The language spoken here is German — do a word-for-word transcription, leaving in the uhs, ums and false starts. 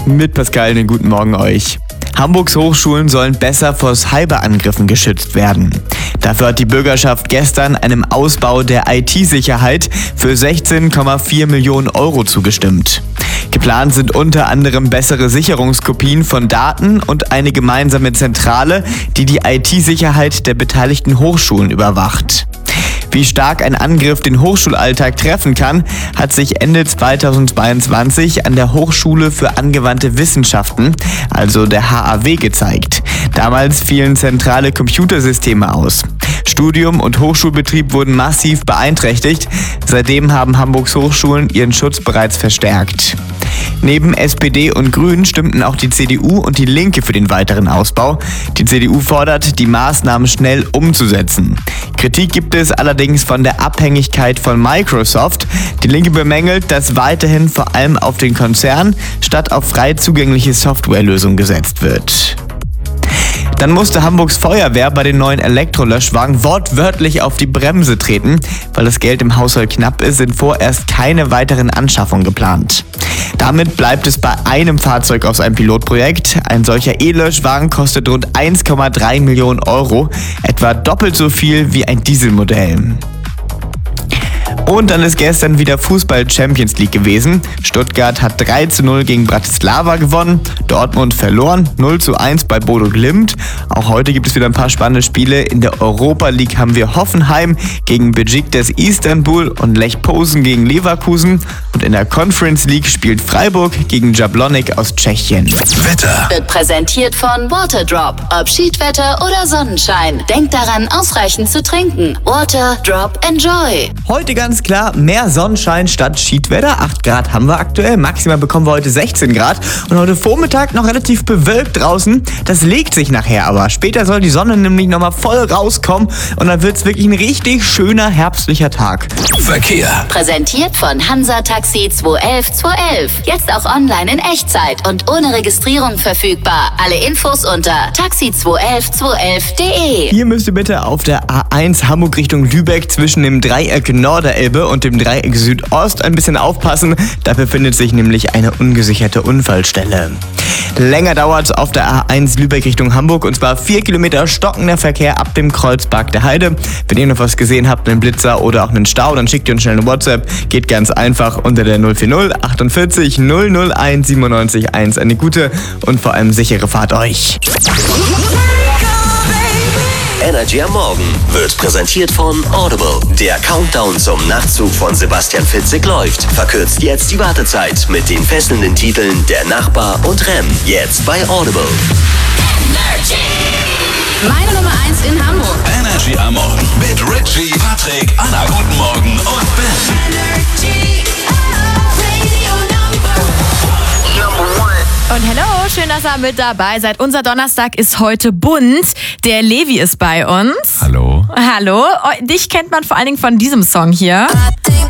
Mit Pascal, einen guten Morgen euch. Hamburgs Hochschulen sollen besser vor Cyberangriffen geschützt werden. Dafür hat die Bürgerschaft gestern einem Ausbau der I T-Sicherheit für sechzehn Komma vier Millionen Euro zugestimmt. Geplant sind unter anderem bessere Sicherungskopien von Daten und eine gemeinsame Zentrale, die die I T-Sicherheit der beteiligten Hochschulen überwacht. Wie stark ein Angriff den Hochschulalltag treffen kann, hat sich Ende zweitausendzweiundzwanzig an der Hochschule für angewandte Wissenschaften, also der H A W, gezeigt. Damals fielen zentrale Computersysteme aus. Studium und Hochschulbetrieb wurden massiv beeinträchtigt. Seitdem haben Hamburgs Hochschulen ihren Schutz bereits verstärkt. Neben S P D und Grünen stimmten auch die C D U und die Linke für den weiteren Ausbau. Die C D U fordert, die Maßnahmen schnell umzusetzen. Kritik gibt es allerdings von der Abhängigkeit von Microsoft. Die Linke bemängelt, dass weiterhin vor allem auf den Konzern statt auf frei zugängliche Softwarelösungen gesetzt wird. Dann musste Hamburgs Feuerwehr bei den neuen Elektrolöschwagen wortwörtlich auf die Bremse treten. Weil das Geld im Haushalt knapp ist, sind vorerst keine weiteren Anschaffungen geplant. Damit bleibt es bei einem Fahrzeug aus einem Pilotprojekt. Ein solcher E-Löschwagen kostet rund eins Komma drei Millionen Euro, etwa doppelt so viel wie ein Dieselmodell. Und dann ist gestern wieder Fußball-Champions League gewesen. Stuttgart hat drei zu null gegen Bratislava gewonnen, Dortmund verloren, null zu eins bei Bodo Glimt. Auch heute gibt es wieder ein paar spannende Spiele. In der Europa League haben wir Hoffenheim gegen Besiktas Istanbul und Lech Posen gegen Leverkusen. Und in der Conference League spielt Freiburg gegen Jablonec aus Tschechien. Wetter wird präsentiert von Waterdrop. Ob Schiedwetter oder Sonnenschein. Denkt daran, ausreichend zu trinken. Waterdrop, enjoy. Heute ganz klar mehr Sonnenschein statt Schiedwetter. acht Grad haben wir aktuell. Maximal bekommen wir heute sechzehn Grad. Und heute Vormittag noch relativ bewölkt draußen. Das legt sich nachher aber. Später soll die Sonne nämlich nochmal voll rauskommen. Und dann wird es wirklich ein richtig schöner herbstlicher Tag. Verkehr präsentiert von Hansa Taxi zwei elf zwei elf. Jetzt auch online in Echtzeit und ohne Registrierung verfügbar. Alle Infos unter taxi zwei elf zwei elf punkt de. Hier müsst ihr bitte auf der A eins Hamburg Richtung Lübeck zwischen dem Dreieck Norderelbe und dem Dreieck Südost ein bisschen aufpassen. Da befindet sich nämlich eine ungesicherte Unfallstelle. Länger dauert es auf der A eins Lübeck Richtung Hamburg und zwar vier Kilometer stockender Verkehr ab dem Kreuzberg der Heide. Wenn ihr noch was gesehen habt, einen Blitzer oder auch einen Stau, dann schickt ihr uns schnell eine WhatsApp. Geht ganz einfach unter der null vier null achtundvierzig null null eins siebenundneunzig eins. Eine gute und vor allem sichere Fahrt euch. Energy am Morgen wird präsentiert von Audible. Der Countdown zum Nachtzug von Sebastian Fitzek läuft. Verkürzt jetzt die Wartezeit mit den fesselnden Titeln Der Nachbar und Rem. Jetzt bei Audible. Energy. Meine Nummer eins in Hamburg. Energy am Morgen mit Richie, Patrick, Anna, guten Morgen und Ben. Energy, Radio Number One. Und hello, schön, dass ihr mit dabei seid. Unser Donnerstag ist heute bunt. Der Levi ist bei uns. Hallo. Hallo. Dich kennt man vor allen Dingen von diesem Song hier. I think